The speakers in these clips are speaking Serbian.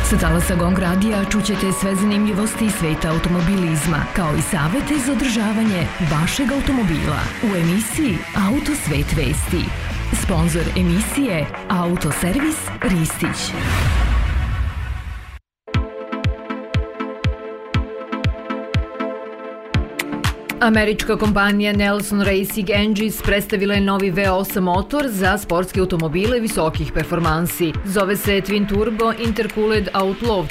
Sa talasa Gong radija čućete sve zanimljivosti iz sveta automobilizma, kao i savete za održavanje vašeg automobila u emisiji Auto svet vesti. Sponzor emisije Autoservis Ristić. Američka kompanija Nelson Racing Engines predstavila je novi V8 motor za sportske automobile visokih performansi. Zove se Twin Turbo Intercooled Outlaw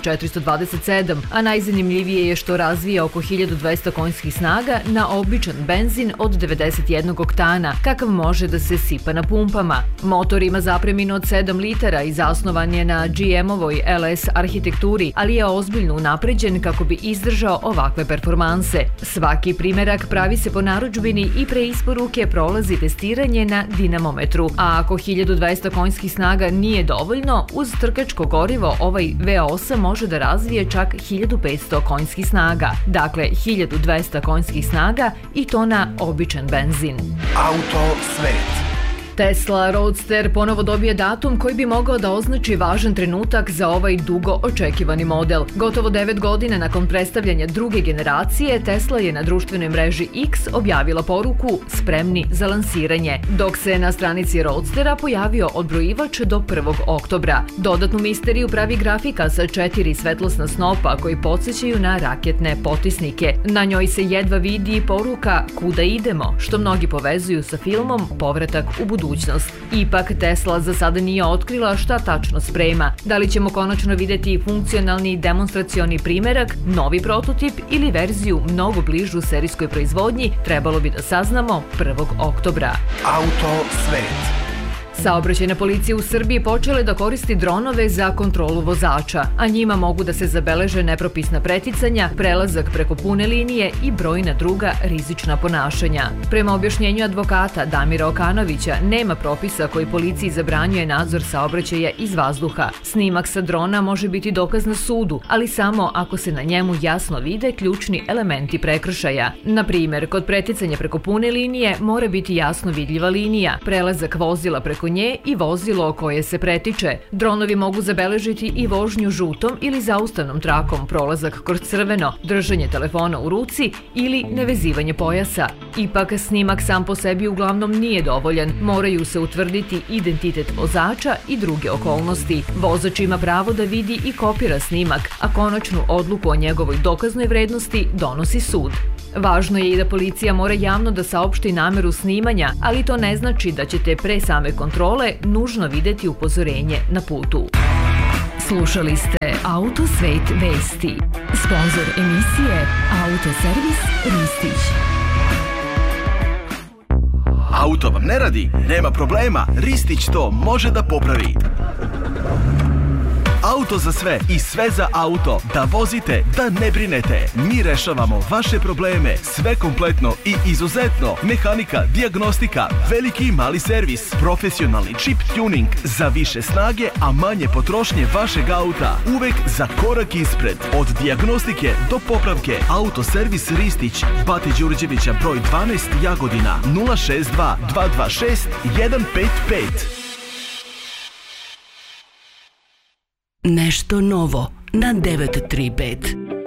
427, a najzanimljivije je što razvija oko 1200 konjskih snaga na običan benzin od 91 oktana, kakav može da se sipa na pumpama. Motor ima zapreminu od 7 litara i zasnovan je na GM-ovoj LS arhitekturi, ali je ozbiljno unapređen kako bi izdržao ovakve performanse. Svaki primerak pravi se po narudžbini i pre isporuke prolazi testiranje na dinamometru, a ako 1200 konjskih snaga nije dovoljno, uz trkačko gorivo ovaj V8 može da razvije čak 1500 konjskih snaga. Dakle, 1200 konjskih snaga i to na običan benzin. Auto svet. Tesla Roadster ponovo dobije datum koji bi mogao da označi važan trenutak za ovaj dugo očekivani model. Gotovo 9 godina nakon predstavljanja druge generacije, Tesla je na društvenoj mreži X objavila poruku spremni za lansiranje, dok se na stranici Roadstera pojavio odbrojivač do 1. oktobra. Dodatnu misteriju pravi grafika sa 4 svetlosna snopa koji podsjećaju na raketne potisnike. Na njoj se jedva vidi poruka kuda idemo, što mnogi povezuju sa filmom Povratak u budućnost. Ipak, Tesla za sada nije otkrila šta tačno sprema. Da li ćemo konačno videti funkcionalni demonstracioni primerak, novi prototip ili verziju mnogo bližu serijskoj proizvodnji, trebalo bi da saznamo 1. oktobra. Auto svet. Saobraćajna policija u Srbiji počela je da koristi dronove za kontrolu vozača, a njima mogu da se zabeleže nepropisna preticanja, prelazak preko pune linije i brojna druga rizična ponašanja. Prema objašnjenju advokata Damira Okanovića, nema propisa koji policiji zabranjuje nadzor saobraćaja iz vazduha. Snimak sa drona može biti dokaz na sudu, ali samo ako se na njemu jasno vide ključni elementi prekršaja. Na primjer, kod preticanja preko pune linije mora biti jasno vidljiva linija, prelazak vozila preko nje i vozilo koje se pretiče. Dronovi mogu zabeležiti i vožnju žutom ili zaustavnom trakom, prolazak kroz crveno, držanje telefona u ruci ili nevezivanje pojasa. Ipak, snimak sam po sebi uglavnom nije dovoljan. Moraju se utvrditi identitet vozača i druge okolnosti. Vozač ima pravo da vidi i kopira snimak, a konačnu odluku o njegovoj dokaznoj vrednosti donosi sud. Važno je i da policija mora javno da saopšti nameru snimanja, ali to ne znači da ćete pre same kontrole nužno videti upozorenje na putu. Slušali ste Auto svet vesti. Sponzor emisije Autoservis Ristić. Auto vam ne radi? Nema problema, Ristić to može da popravi. Auto za sve i sve za auto. Da vozite, da ne brinete. Mi rešavamo vaše probleme. Sve kompletno i izuzetno. Mehanika, dijagnostika, veliki i mali servis. Profesionalni chip tuning za više snage, a manje potrošnje vašeg auta. Uvek za korak ispred. Od dijagnostike do popravke. Autoservis Ristić, Bate Đurđevića broj 12, Jagodina, 062 226 155. Nešto novo na 935.